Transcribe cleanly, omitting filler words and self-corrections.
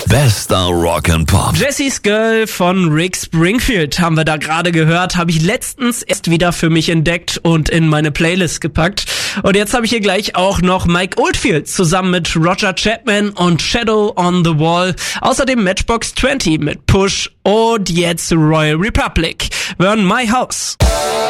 Bester Rock and Pop. Jesse's Girl von Rick Springfield haben wir da gerade gehört. Habe ich letztens erst wieder für mich entdeckt und in meine Playlist gepackt. Und jetzt habe ich hier gleich auch noch Mike Oldfield zusammen mit Roger Chapman und Shadow on the Wall. Außerdem Matchbox 20 mit Push und jetzt Royal Republic. Wir hören My House.